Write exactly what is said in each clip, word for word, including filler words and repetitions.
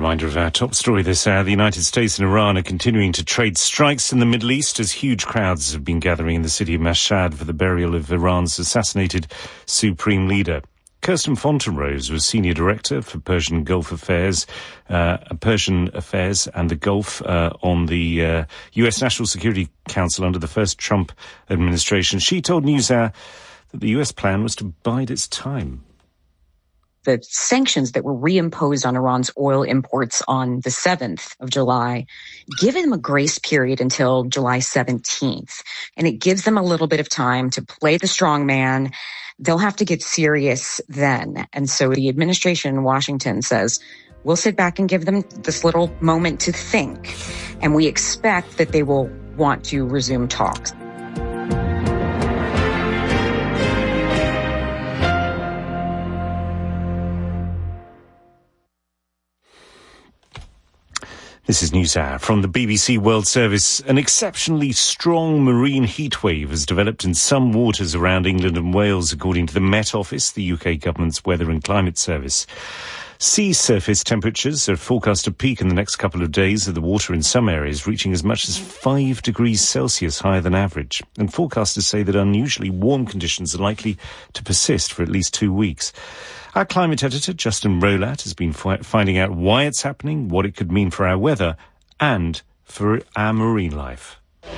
reminder of our top story this hour. The United States and Iran are continuing to trade strikes in the Middle East as huge crowds have been gathering in the city of Mashhad for the burial of Iran's assassinated supreme leader. Kirsten Fontenrose was Senior Director for Persian Gulf Affairs, uh, Persian Affairs and the Gulf uh, on the uh, U S National Security Council under the first Trump administration. She told NewsHour that the U S plan was to bide its time. The sanctions that were reimposed on Iran's oil imports on the seventh of July give them a grace period until July seventeenth. And it gives them a little bit of time to play the strong man. They'll have to get serious then. And so the administration in Washington says, we'll sit back and give them this little moment to think. And we expect that they will want to resume talks. This is NewsHour from the B B C World Service. An exceptionally strong marine heatwave has developed in some waters around England and Wales, according to the Met Office, the U K government's weather and climate service. Sea surface temperatures are forecast to peak in the next couple of days, with the water in some areas reaching as much as five degrees Celsius higher than average. And forecasters say that unusually warm conditions are likely to persist for at least two weeks. Our climate editor, Justin Rolat, has been fi- finding out why it's happening, what it could mean for our weather, and for our marine life.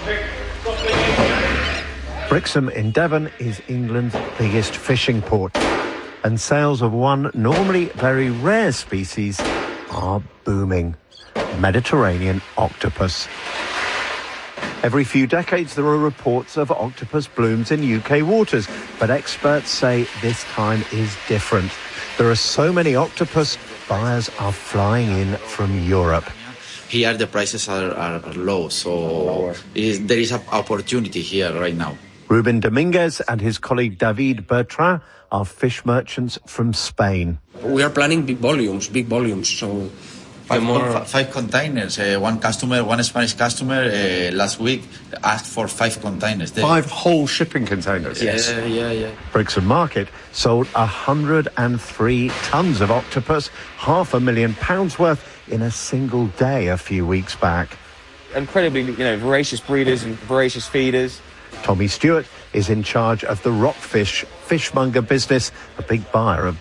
Brixham in Devon is England's biggest fishing port, and sales of one normally very rare species are booming: Mediterranean octopus. Every few decades there are reports of octopus blooms in U K waters, but experts say this time is different. There are so many octopus, buyers are flying in from Europe. Here the prices are, are low, so is, there is an opportunity here right now. Ruben Dominguez and his colleague David Bertrand are fish merchants from Spain. We are planning big volumes, big volumes, so... Five, more... five containers. Uh, one customer, one Spanish customer, uh, last week asked for five containers. They... Five whole shipping containers? Yes. Yeah, yeah, yeah. Brixham Market sold one hundred three tonnes of octopus, half a million pounds worth, in a single day a few weeks back. Incredibly, you know, voracious breeders and voracious feeders. Tommy Stewart is in charge of the Rockfish fishmonger business, a big buyer of